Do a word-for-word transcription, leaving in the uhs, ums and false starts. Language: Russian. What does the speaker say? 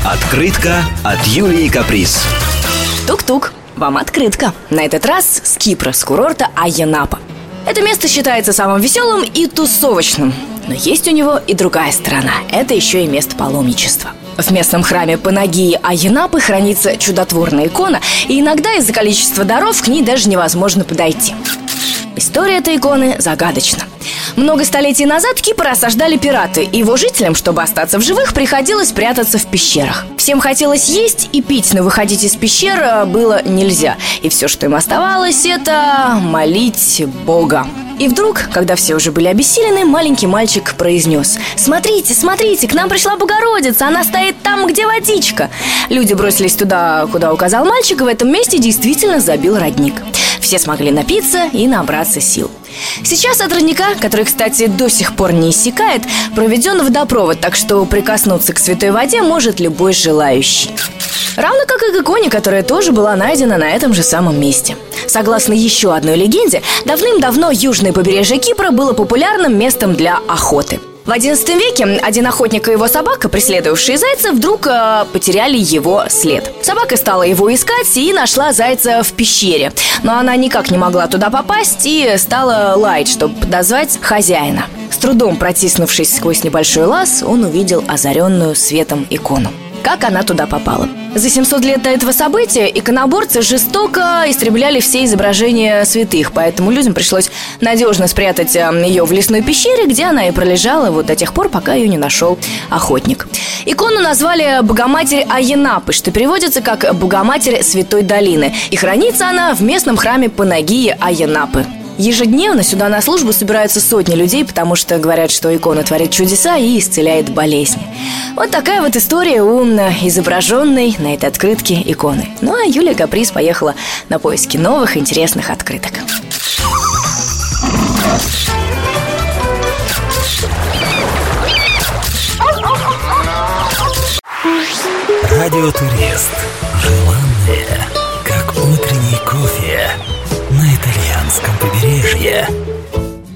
Открытка от Юлии Каприз. Тук-тук, вам открытка. На этот раз с Кипра, с курорта Айя-Напа. Это место считается самым веселым и тусовочным. Но есть у него и другая сторона. Это еще и место паломничества. В местном храме Панагии Айя-Напы хранится чудотворная икона, и иногда из-за количества даров к ней даже невозможно подойти. История этой иконы загадочна. Много столетий назад Кипр осаждали пираты, и его жителям, чтобы остаться в живых, приходилось прятаться в пещерах. Всем хотелось есть и пить, но выходить из пещер было нельзя. И все, что им оставалось, это молить Бога. И вдруг, когда все уже были обессилены, маленький мальчик произнес: «Смотрите, смотрите, к нам пришла Богородица, она стоит там, где водичка». Люди бросились туда, куда указал мальчик, и в этом месте действительно забил родник. Все смогли напиться и набраться сил. Сейчас от родника, который, кстати, до сих пор не иссякает, проведен водопровод, так что прикоснуться к святой воде может любой желающий. Равно как и к иконе, которая тоже была найдена на этом же самом месте. Согласно еще одной легенде, давным-давно южное побережье Кипра было популярным местом для охоты. В одиннадцатом веке один охотник и его собака, преследовавшие зайца, вдруг э, потеряли его след. Собака стала его искать и нашла зайца в пещере. Но она никак не могла туда попасть и стала лаять, чтобы подозвать хозяина. С трудом протиснувшись сквозь небольшой лаз, он увидел озаренную светом икону. Как она туда попала? За семьсот лет до этого события иконоборцы жестоко истребляли все изображения святых, поэтому людям пришлось надежно спрятать ее в лесной пещере, где она и пролежала вот до тех пор, пока ее не нашел охотник. Икону назвали Богоматерь Айя-Напы, что переводится как Богоматерь Святой Долины, и хранится она в местном храме Панагии Айя-Напы. Ежедневно сюда на службу собираются сотни людей, потому что говорят, что икона творит чудеса и исцеляет болезни. Вот такая вот история у изображенной на этой открытке иконы. Ну а Юлия Каприз поехала на поиски новых интересных открыток. Радиотурист. Желанное, как утренний кофе на итальянском побережье.